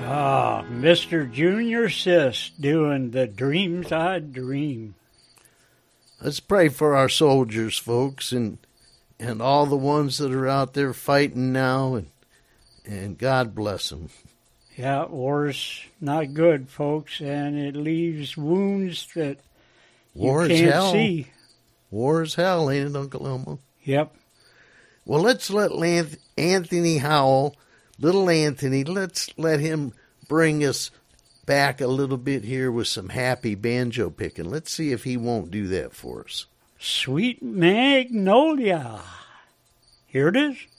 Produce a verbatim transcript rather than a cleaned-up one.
Ah, Mister Junior Sis doing the dreams I dream. Let's pray for our soldiers, folks, and and all the ones that are out there fighting now, and and God bless them. Yeah, war's not good, folks, and it leaves wounds that you War is can't hell. see. War is hell, ain't it, Uncle Elmo? Yep. Well, let's let Lanth- Anthony Howell, little Anthony, let's let him bring us back a little bit here with some happy banjo picking. Let's see if he won't do that for us. Sweet Magnolia. Here it is.